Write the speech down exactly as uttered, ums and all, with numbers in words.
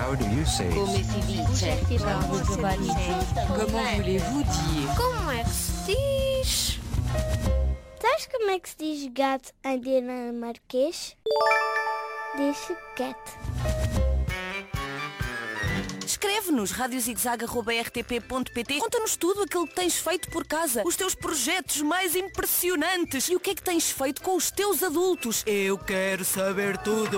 How do you say Come it? si dice? Comment voulez-vous dire? Como é que se diz? Sabes como é que se diz gato em dinamarquês? Diz-se cat. Escreve-nos rádio zigzag arroba r t p ponto p t. Conta-nos tudo aquilo que tens feito por casa, os teus projetos mais impressionantes e o que é que tens feito com os teus adultos. Eu quero saber tudo.